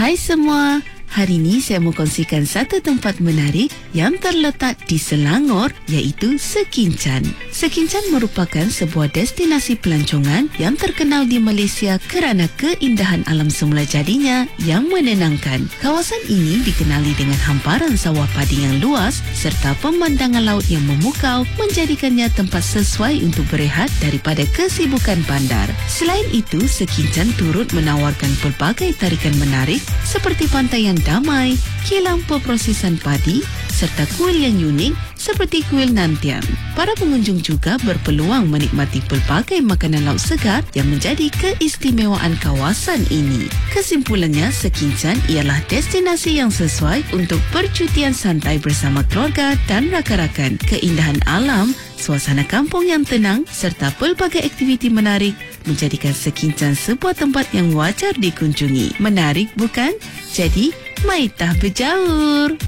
Hai semua, hari ini saya mau kongsikan satu tempat menarik yang terletak di Selangor, iaitu Sekinchan. Sekinchan merupakan sebuah destinasi pelancongan yang terkenal di Malaysia kerana keindahan alam semula jadinya yang menenangkan. Kawasan ini dikenali dengan hamparan sawah padi yang luas serta pemandangan laut yang memukau, menjadikannya tempat sesuai untuk berehat daripada kesibukan bandar. Selain itu, Sekinchan turut menawarkan pelbagai tarikan menarik seperti pantai yang damai, kilang peprosesan padi serta kuil yang unik seperti kuil Nantian. Para pengunjung juga berpeluang menikmati pelbagai makanan laut segar yang menjadi keistimewaan kawasan ini. Kesimpulannya, Sekinchan ialah destinasi yang sesuai untuk percutian santai bersama keluarga dan rakan-rakan. Keindahan alam, suasana kampung yang tenang serta pelbagai aktiviti menarik menjadikan Sekinchan sebuah tempat yang wajar dikunjungi. Menarik bukan? Jadi, maitah berjaur!